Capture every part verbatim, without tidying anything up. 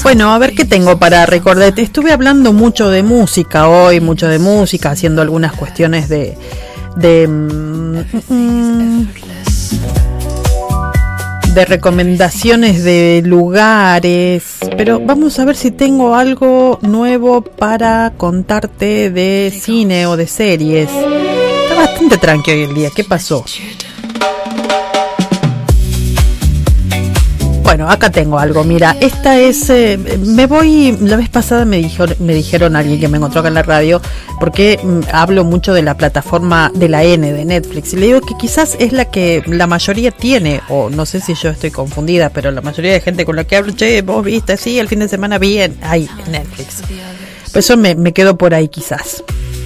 Bueno, a ver qué tengo para recordarte. Estuve hablando mucho de música hoy, mucho de música, haciendo algunas cuestiones de... de mm, mm, de recomendaciones de lugares, pero vamos a ver si tengo algo nuevo para contarte de cine o de series. Está bastante tranquilo hoy el día. ¿Qué pasó? Bueno, acá tengo algo. Mira, esta es... Eh, me voy... La vez pasada me dijeron, me dijeron alguien que me encontró acá en la radio, porque mm, hablo mucho de la plataforma de la N, de Netflix. Y le digo que quizás es la que la mayoría tiene, o no sé si yo estoy confundida, pero la mayoría de gente con la que hablo, che, vos viste, sí, el fin de semana bien, ahí, Netflix. Por eso me, me quedo por ahí quizás.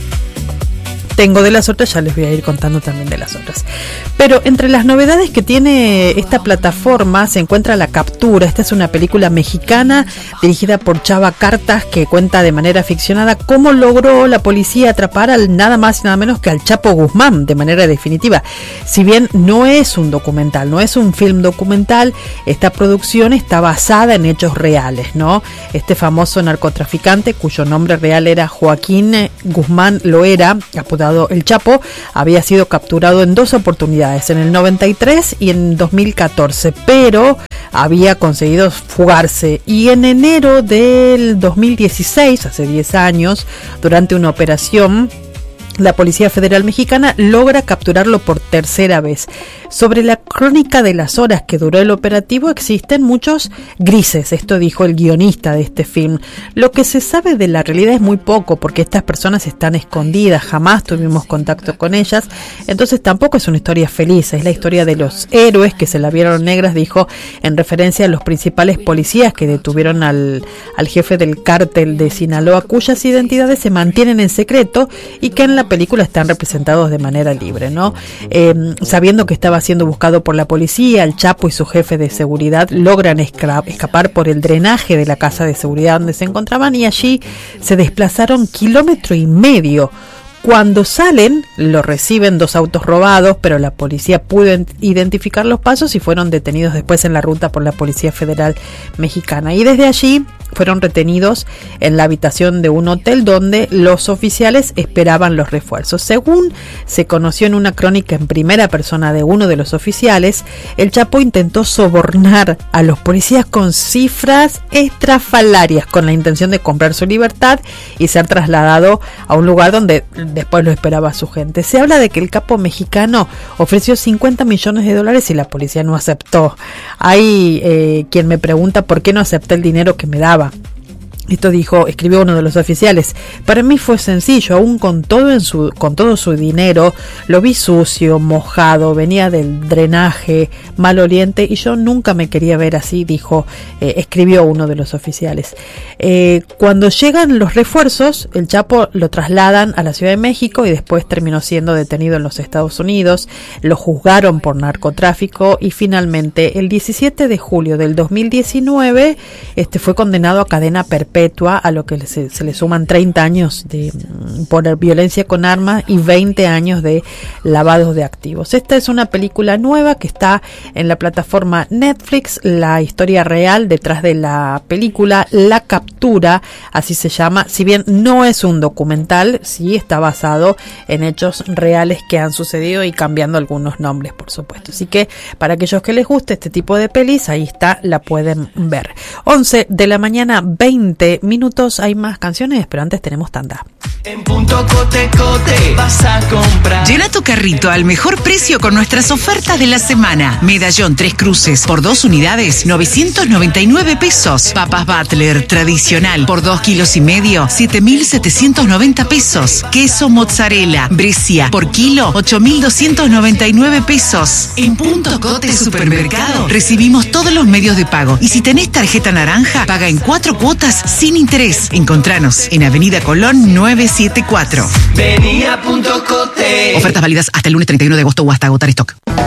Tengo de las otras, ya les voy a ir contando también de las otras. Pero entre las novedades que tiene esta plataforma se encuentra La Captura. Esta es una película mexicana dirigida por Chava Cartas, que cuenta de manera ficcionada cómo logró la policía atrapar al nada más y nada menos que al Chapo Guzmán de manera definitiva. Si bien no es un documental, no es un film documental, esta producción está basada en hechos reales, ¿no? Este famoso narcotraficante, cuyo nombre real era Joaquín Guzmán Loera, apodado El Chapo, había sido capturado en dos oportunidades, en el noventa y tres y en dos mil catorce, pero había conseguido fugarse, y en enero del dos mil dieciséis, hace diez años, durante una operación, la Policía Federal Mexicana logra capturarlo por tercera vez. Sobre la crónica de las horas que duró el operativo existen muchos grises, esto dijo el guionista de este film. Lo que se sabe de la realidad es muy poco, porque estas personas están escondidas, jamás tuvimos contacto con ellas, entonces tampoco es una historia feliz, es la historia de los héroes que se la vieron negras, dijo en referencia a los principales policías que detuvieron al, al jefe del cártel de Sinaloa, cuyas identidades se mantienen en secreto y que en la película están representados de manera libre, ¿no? Eh, sabiendo que estaba siendo buscado por la policía, el Chapo y su jefe de seguridad logran esca- escapar por el drenaje de la casa de seguridad donde se encontraban, y allí se desplazaron kilómetro y medio. Cuando salen, lo reciben dos autos robados, pero la policía pudo identificar los pasos y fueron detenidos después en la ruta por la Policía Federal Mexicana. Y desde allí fueron retenidos en la habitación de un hotel donde los oficiales esperaban los refuerzos. Según se conoció en una crónica en primera persona de uno de los oficiales, el Chapo intentó sobornar a los policías con cifras estrafalarias con la intención de comprar su libertad y ser trasladado a un lugar donde después lo esperaba su gente. Se habla de que el capo mexicano ofreció cincuenta millones de dólares y la policía no aceptó. Hay eh, quien me pregunta por qué no acepté el dinero que me daba. Esto dijo, escribió uno de los oficiales: para mí fue sencillo, aún con todo en su, con todo su dinero, lo vi sucio, mojado, venía del drenaje, maloliente, y yo nunca me quería ver así, dijo, eh, escribió uno de los oficiales. Eh, cuando llegan los refuerzos, el Chapo lo trasladan a la Ciudad de México y después terminó siendo detenido en los Estados Unidos. Lo juzgaron por narcotráfico y finalmente el diecisiete de julio del dos mil diecinueve este fue condenado a cadena perpetua, a lo que se, se le suman treinta años de por violencia con armas y veinte años de lavado de activos. Esta es una película nueva que está en la plataforma Netflix. La historia real detrás de la película, La Captura, así se llama. Si bien no es un documental, sí está basado en hechos reales que han sucedido y cambiando algunos nombres, por supuesto. Así que para aquellos que les guste este tipo de pelis, ahí está, la pueden ver. once de la mañana, veinte minutos, hay más canciones, pero antes tenemos tanda. En Punto Cote Cote vas a comprar. Llena tu carrito al mejor precio con nuestras ofertas de la semana. Medallón tres cruces por dos unidades, novecientos noventa y nueve pesos. Papas Butler tradicional por dos kilos y medio, siete mil setecientos noventa pesos. Queso mozzarella Brescia por kilo, ocho mil doscientos noventa y nueve pesos. En Punto Cote Supermercado recibimos todos los medios de pago. Y si tenés tarjeta naranja, paga en cuatro cuotas sin interés. Encontranos en Avenida Colón nueve siete cuatro. Vení a Punto Cote. Ofertas válidas hasta el lunes treinta y uno de agosto o hasta agotar stock.